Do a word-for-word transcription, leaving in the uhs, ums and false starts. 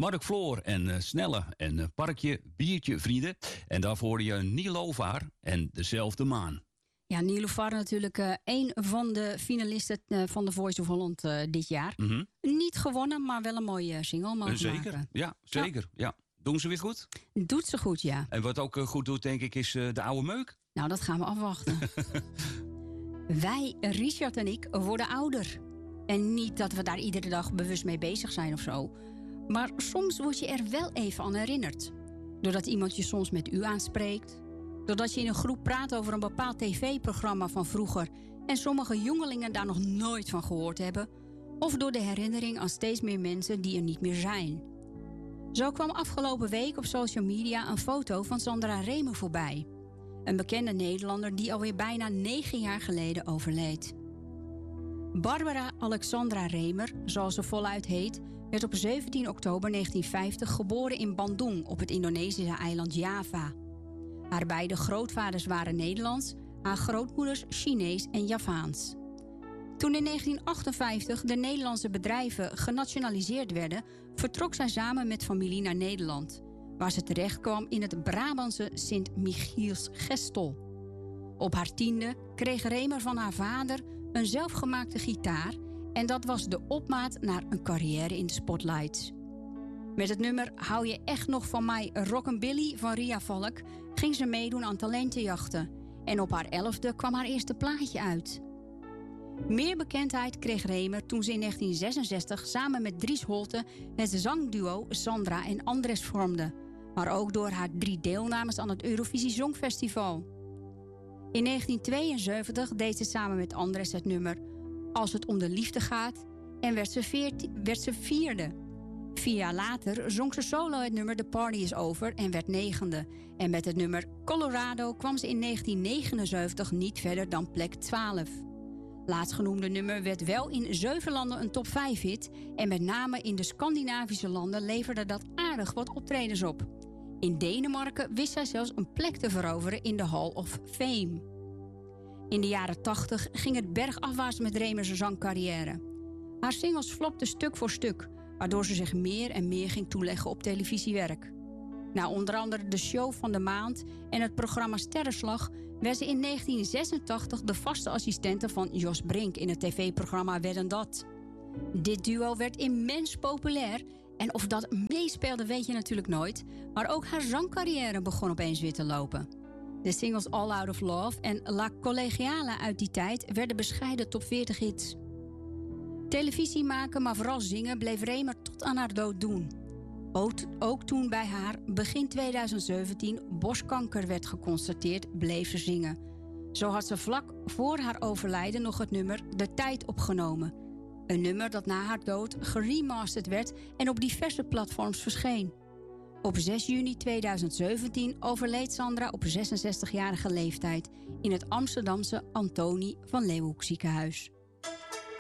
Mark Floor en uh, Snelle en uh, Parkje, Biertje, Vrienden. En daarvoor hoorde je Nilovaar en Dezelfde Maan. Ja, Nilovaar natuurlijk uh, een van de finalisten uh, van de Voice of Holland uh, dit jaar. Mm-hmm. Niet gewonnen, maar wel een mooie single mogen Zeker, maken. ja, zeker. Ja. ja. Doen ze weer goed? Doet ze goed, ja. En wat ook uh, goed doet, denk ik, is uh, de oude meuk. Nou, dat gaan we afwachten. Wij, Richard en ik, worden ouder. En niet dat we daar iedere dag bewust mee bezig zijn of zo. Maar soms word je er wel even aan herinnerd. Doordat iemand je soms met u aanspreekt. Doordat je in een groep praat over een bepaald tv-programma van vroeger. En sommige jongelingen daar nog nooit van gehoord hebben. Of door de herinnering aan steeds meer mensen die er niet meer zijn. Zo kwam afgelopen week op social media een foto van Sandra Remer voorbij. Een bekende Nederlander die alweer bijna negen jaar geleden overleed. Barbara Alexandra Remer, zoals ze voluit heet, werd op zeventien oktober negentien vijftig geboren in Bandung op het Indonesische eiland Java. Haar beide grootvaders waren Nederlands, haar grootmoeders Chinees en Javaans. Toen in negentien achtenvijftig de Nederlandse bedrijven genationaliseerd werden, vertrok zij samen met familie naar Nederland, waar ze terechtkwam in het Brabantse Sint-Michiels-Gestel. Op haar tiende kreeg Remer van haar vader een zelfgemaakte gitaar en dat was de opmaat naar een carrière in de spotlights. Met het nummer Hou je echt nog van mij Rockabilly van Ria Valk ging ze meedoen aan talentenjachten en op haar elfde kwam haar eerste plaatje uit. Meer bekendheid kreeg Remer toen ze in negentien zesenzestig samen met Dries Holte het zangduo Sandra en Andres vormde, maar ook door haar drie deelnames aan het Eurovisie Songfestival. In negentien tweeënzeventig deed ze samen met Andres het nummer Als het om de liefde gaat en werd ze, veerti- werd ze vierde. Vier jaar later zong ze solo het nummer The Party is Over en werd negende. En met het nummer Colorado kwam ze in negentien negenenzeventig niet verder dan plek twaalf. Laatstgenoemde nummer werd wel in zeven landen een top vijf hit en met name in de Scandinavische landen leverde dat aardig wat optredens op. In Denemarken wist zij zelfs een plek te veroveren in de Hall of Fame. In de jaren tachtig ging het bergafwaarts met Remers zangcarrière. Haar singles flopten stuk voor stuk, waardoor ze zich meer en meer ging toeleggen op televisiewerk. Na onder andere de Show van de Maand en het programma Sterrenslag werd ze in negentien zesentachtig de vaste assistente van Jos Brink in het tv-programma Wedden Dat. Dit duo werd immens populair en of dat meespeelde weet je natuurlijk nooit, maar ook haar zangcarrière begon opeens weer te lopen. De singles All Out of Love en La Collegiale uit die tijd werden bescheiden top veertig hits. Televisie maken, maar vooral zingen bleef Remer tot aan haar dood doen. Ook, ook toen bij haar begin tweeduizend zeventien borstkanker werd geconstateerd, bleef ze zingen. Zo had ze vlak voor haar overlijden nog het nummer De Tijd opgenomen. Een nummer dat na haar dood geremasterd werd en op diverse platforms verscheen. Op zes juni tweeduizend zeventien overleed Sandra op zesenzestigjarige leeftijd in het Amsterdamse Antonie van Leeuwenhoek ziekenhuis.